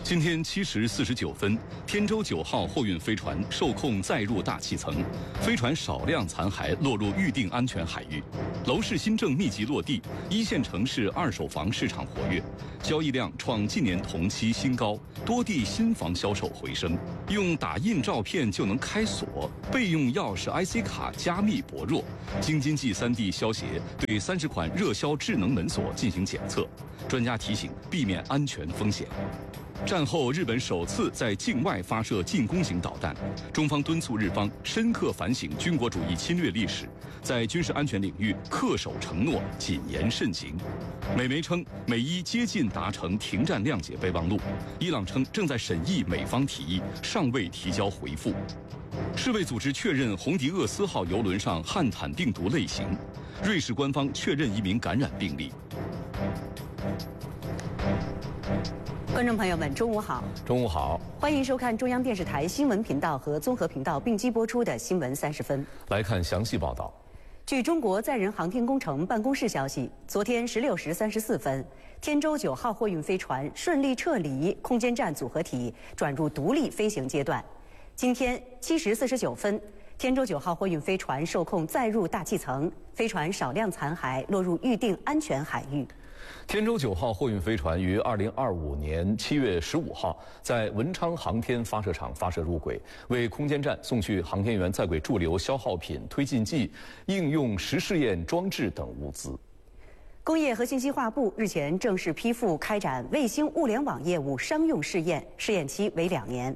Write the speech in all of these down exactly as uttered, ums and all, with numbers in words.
今天七时四十九分，天舟九号货运飞船受控载入大气层，飞船少量残骸落入预定安全海域。楼市新政密集落地，一线城市二手房市场活跃，交易量创今年同期新高，多地新房销售回升。用打印照片就能开锁，备用钥匙 I C 卡加密薄弱。京津冀三地消协对三十款热销智能门锁进行检测，专家提醒避免安全风险。战后，日本首次在境外发射进攻型导弹，中方敦促日方深刻反省军国主义侵略历史，在军事安全领域恪守承诺，谨言慎行。美媒称，美伊接近达成停战谅解备忘录，伊朗称正在审议美方提议，尚未提交回复。世卫组织确认红迪厄斯号邮轮上汉坦病毒类型，瑞士官方确认一名感染病例。 观众朋友们，中午好！ 中午好， 欢迎收看中央电视台新闻频道和综合频道并机播出的《新闻三十分》。 来看详细报道。 据中国载人航天工程办公室消息，昨天十六时三十四分，天舟九号货运飞船顺利撤离空间站组合体，转入独立飞行阶段。今天七时四十九分，天舟九号货运飞船受控载入大气层，飞船少量残骸落入预定安全海域。 天舟九号货运飞船于二零二五年七月十五号在文昌航天发射场发射入轨，为空间站送去航天员在轨驻留消耗品、推进剂、应用实试验装置等物资。 工业和信息化部日前正式批复开展卫星物联网业务商用试验，试验期为两年。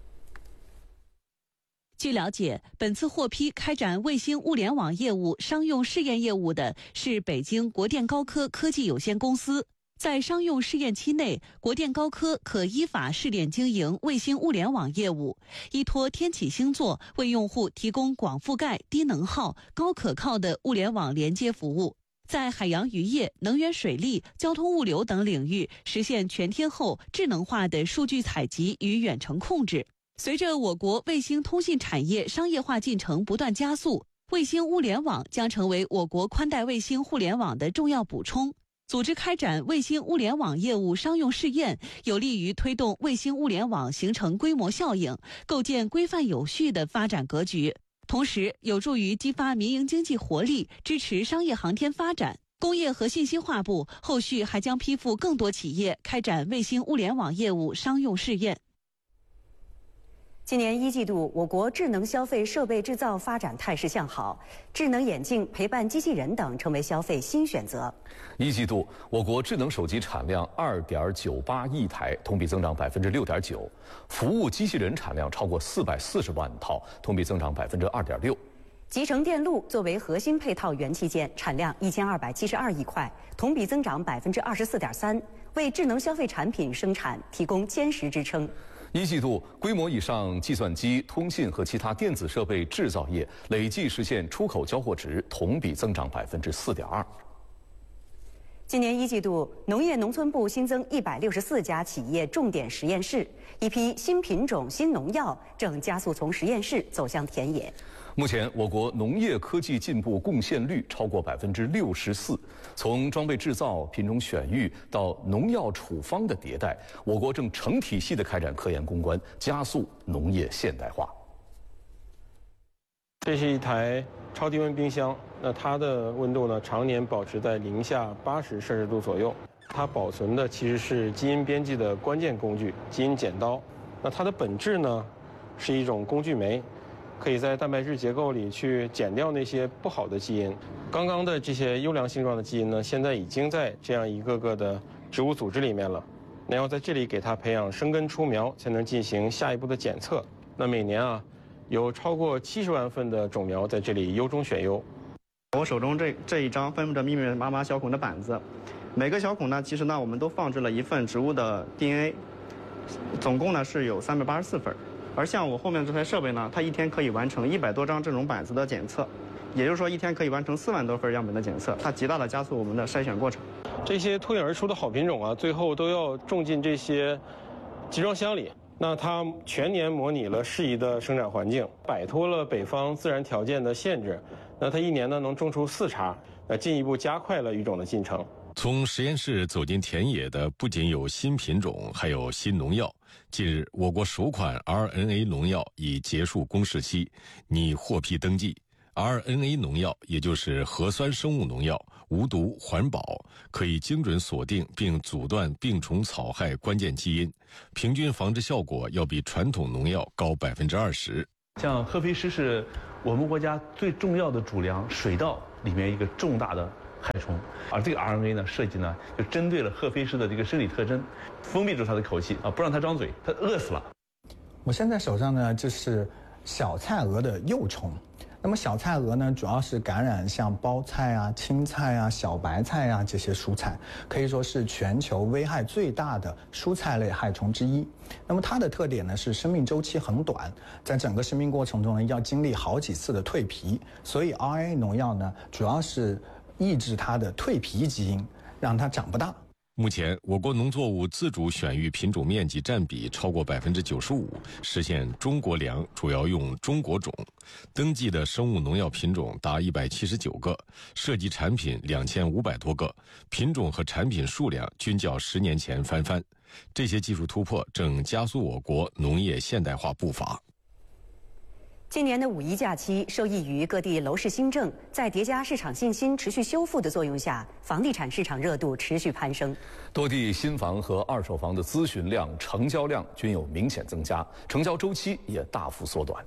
据了解，本次获批开展卫星物联网业务商用试验业务的是北京国电高科科技有限公司。在商用试验期内，国电高科可依法试点经营卫星物联网业务，依托天启星座为用户提供广覆盖、低能耗、高可靠的物联网连接服务，在海洋渔业、能源水利、交通物流等领域实现全天候智能化的数据采集与远程控制。随着我国卫星通信产业商业化进程不断加速，卫星物联网将成为我国宽带卫星互联网的重要补充。组织开展卫星物联网业务商用试验，有利于推动卫星物联网形成规模效应，构建规范有序的发展格局，同时有助于激发民营经济活力，支持商业航天发展。工业和信息化部后续还将批复更多企业开展卫星物联网业务商用试验。 今年一季度，我国智能消费设备制造发展态势向好，智能眼镜、陪伴机器人等成为消费新选择。 一季度，我国智能手机产量二点九八亿台，同比增长百分之六点九；服务机器人产量超过四百四十万套，同比增长百分之二点六。 集成电路作为核心配套元器件，产量一千二百七十二亿块，同比增长百分之二十四点三，为智能消费产品生产提供坚实支撑。 一季度，规模以上计算机、通信和其他电子设备制造业累计实现出口交货值同比增长百分之四点二。 今年一季度，农业农村部新增一百六十四家企业重点实验室，一批新品种、新农药正加速从实验室走向田野。 目前，我国农业科技进步贡献率超过百分之六十四。从装备制造、品种选育到农药处方的迭代，我国正成体系地开展科研攻关，加速农业现代化。 这是一台超低温冰箱，那它的温度呢，常年保持在零下八十摄氏度左右。它保存的其实是基因编辑的关键工具——基因剪刀。那它的本质呢，是一种工具酶。可以在蛋白质结构里去剪掉那些不好的基因。刚刚的这些优良性状的基因呢，现在已经在这样一个个的植物组织里面了。那要在这里给它培养生根出苗，才能进行下一步的检测。那每年啊，有超过七十万份的种苗在这里优中选优。 我手中这这一张分布着密密麻麻小孔的板子，每个小孔呢，其实呢，我们都放置了一份植物的 D N A， 总共呢是有三百八十四份。而像我后面这台设备呢，它一天可以完成一百多张这种板子的检测，也就是说一天可以完成四万多份样本的检测，它极大的加速我们的筛选过程。 这些脱颖而出的好品种啊，最后都要种进这些集装箱里。那它全年模拟了适宜的生长环境，摆脱了北方自然条件的限制。那它一年呢能种出四茬，那进一步加快了育种的进程。 从实验室走进田野的不仅有新品种，还有新农药。近日，我国首款 R N A 农药已结束公示期，拟获批登记。R N A 农药也就是核酸生物农药，无毒环保，可以精准锁定并阻断病虫草害关键基因，平均防治效果要比传统农药高百分之二十。 像赫菲斯是我们国家最重要的主粮，水稻里面一个重大的害虫，而这个 R N A 呢设计呢就针对了赫菲斯的这个生理特征，封闭住它的口气啊，不让它张嘴，它饿死了。 我现在手上呢就是小菜蛾的幼虫。那么小菜蛾呢，主要是感染像包菜啊、青菜啊、小白菜啊这些蔬菜，可以说是全球危害最大的蔬菜类害虫之一。那么它的特点呢是生命周期很短，在整个生命过程中呢要经历好几次的蜕皮，所以 R N A 农药呢主要是抑制它的蜕皮基因，让它长不大。 目前，我国农作物自主选育品种面积占比超过百分之九十五，实现中国粮主要用中国种。登记的生物农药品种达一百七十九个，涉及产品两千五百多个，品种和产品数量均较十年前翻番。这些技术突破正加速我国农业现代化步伐。 今年的五一假期，受益于各地楼市新政，在叠加市场信心持续修复的作用下，房地产市场热度持续攀升。 多地新房和二手房的咨询量、成交量均有明显增加，成交周期也大幅缩短。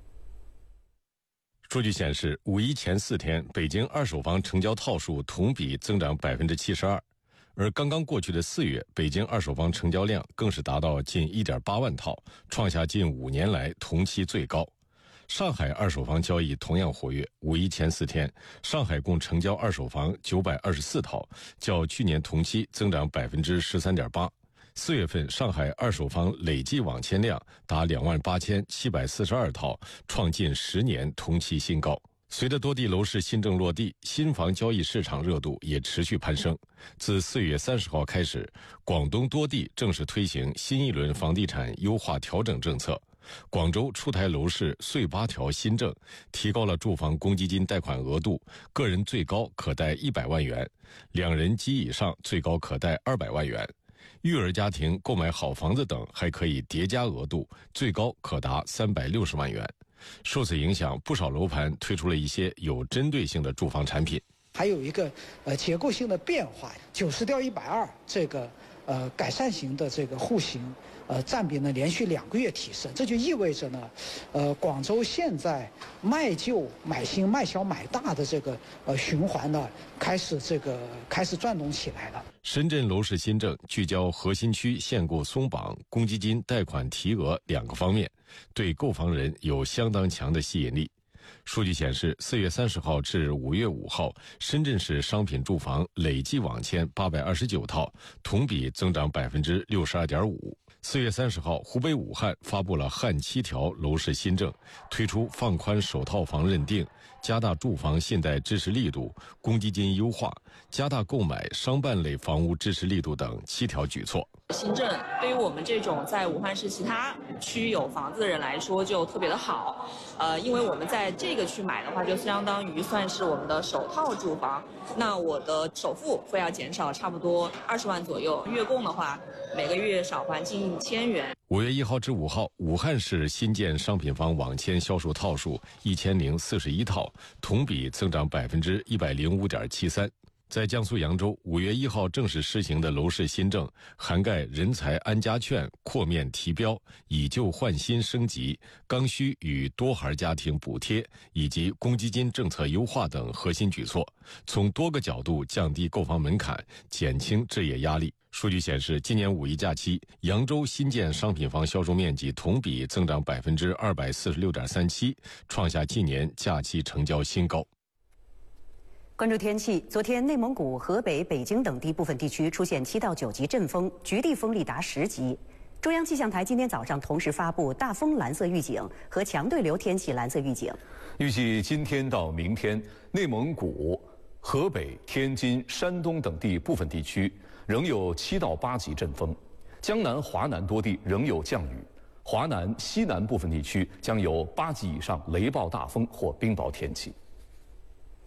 数据显示，五一前四天，北京二手房成交套数同比增长百分之七十二，而刚刚过去的四月，北京二手房成交量更是达到近一点八万套，创下近五年来同期最高。上海二手房交易同样活跃，五一前四天，上海共成交二手房九百二十四套，较去年同期增长百分之十三点八。四月份，上海二手房累计网签量达两万八千七百四十二套，创近十年同期新高。随着多地楼市新政落地，新房交易市场热度也持续攀升。自四月三十号开始，广东多地正式推行新一轮房地产优化调整政策。广州出台楼市税八条新政，提高了住房公积金贷款额度，个人最高可贷一百万元，两人及以上最高可贷二百万元。育儿家庭购买好房子等还可以叠加额度，最高可达三百六十万元。受此影响，不少楼盘推出了一些有针对性的住房产品。 还有一个呃结构性的变化，九十调一百二这个呃改善型的这个户型。呃，占比呢连续两个月提升，这就意味着呢，呃，广州现在卖旧买新、卖小买大的这个呃循环呢，开始这个开始转动起来了。 深圳楼市新政聚焦核心区限购松绑、公积金贷款提额两个方面，对购房人有相当强的吸引力。数据显示，四月三十号至五月五号，深圳市商品住房累计网签八百二十九套，同比增长百分之六十二点五。四月三十号，湖北武汉发布了汉七条楼市新政，推出放宽首套房认定、加大住房信贷支持力度、公积金优化、加大购买商办类房屋支持力度等七条举措。 新政对于我们这种在武汉市其他区有房子的人来说就特别的好，呃，因为我们在这个区买的话，就相当于算是我们的首套住房，那我的首付会要减少差不多二十万左右，月供的话每个月少还近一千元。 五月一号至五号，武汉市新建商品房网签销售套数一千零四十一套，同比增长百分之一百零五点七三。在江苏扬州，五月一号正式施行的楼市新政，涵盖人才安家券、扩面提标、以旧换新升级、刚需与多孩家庭补贴以及公积金政策优化等核心举措，从多个角度降低购房门槛，减轻置业压力。数据显示，今年五一假期，扬州新建商品房销售面积同比增长百分之二百四十六点三七，创下近年假期成交新高。 关注天气，昨天内蒙古、河北、北京等地部分地区出现七到九级阵风，局地风力达十级。中央气象台今天早上同时发布大风蓝色预警和强对流天气蓝色预警。 预计今天到明天，内蒙古、河北、天津、山东等地部分地区仍有七到八级阵风，江南、华南多地仍有降雨，华南、西南部分地区将有八级以上雷暴大风或冰雹天气。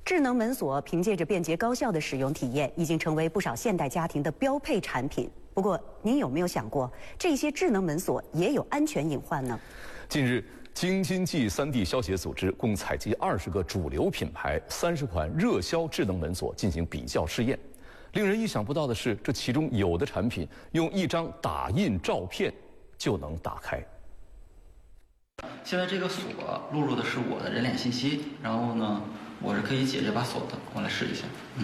智能门锁凭借着便捷高效的使用体验，已经成为不少现代家庭的标配产品。不过，您有没有想过，这些智能门锁也有安全隐患呢？ 近日，京津冀三地消协组织共采集二十个主流品牌、三十款热销智能门锁进行比较试验。令人意想不到的是，这其中有的产品用一张打印照片就能打开。 现在这个锁录入的是我的人脸信息，然后呢，我是可以解这把锁的。我来试一下。